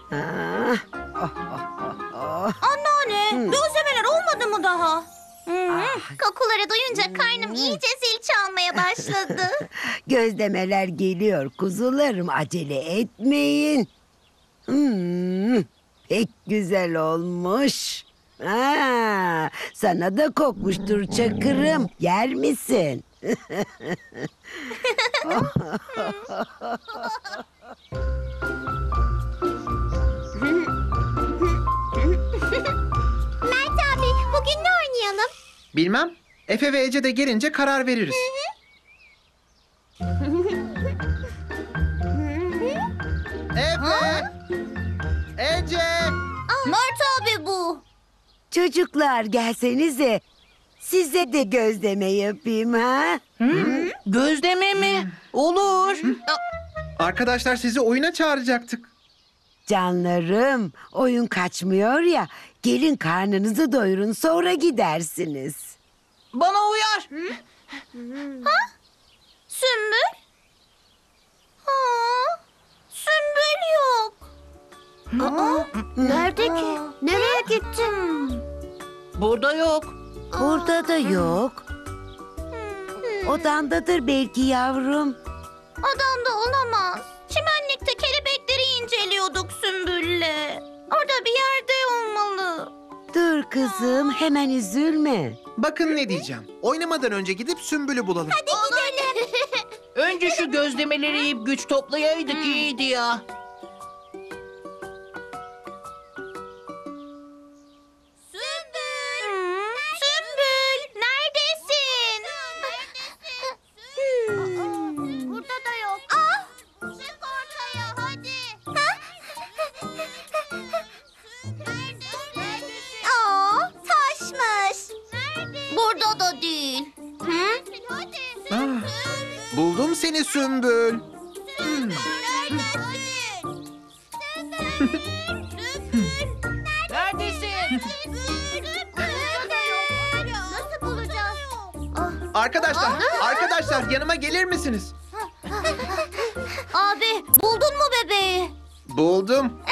Ah, Anneanne, gözlemeler olmadı mı daha? Kokuları duyunca karnım iyice zil çalmaya başladı. gözlemeler geliyor kuzularım, acele etmeyin. Pek güzel olmuş. Sana da kokmuştur Çakır'ım. Yer misin? Mert abi bugün ne oynayalım? Bilmem. Efe ve Ece de gelince karar veririz. Efe! Ece! Mert abi bu. Çocuklar gelsenize. Size de gözleme yapayım ha. Gözleme mi? Olur. Arkadaşlar sizi oyuna çağıracaktık. Canlarım, oyun kaçmıyor ya. Gelin karnınızı doyurun, sonra gidersiniz. Bana uyar. Sümbül? Sümbül yok. Nerede ki? Nereye gittin? Burada yok. Burada da yok. Odandadır belki yavrum. Odamda olamaz. Çimenlikte kelebekleri inceliyorduk Sümbül'le. Orada bir yerde olmalı. Dur kızım, hemen üzülme. Bakın ne diyeceğim. Oynamadan önce gidip Sümbül'ü bulalım. Gidelim. Önce şu gözlemeleri yiyip güç toplayaydık iyiydi ya. Sümbül! Sümbül! Neredesin? Burada da yok. Çık ortaya hadi. Taşmış. Burada da değil. Ah, buldum seni Sümbül. Neredesin? Nasıl bulacağız? Arkadaşlar yanıma gelir misiniz? Abi buldun mu bebeği? Buldum.